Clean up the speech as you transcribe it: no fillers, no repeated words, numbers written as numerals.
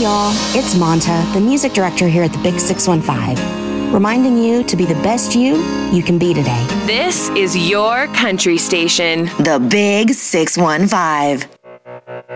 y'all, it's Monta, the music director here at the Big 615, reminding you to be the best you can be today. This is your country station. The Big 615.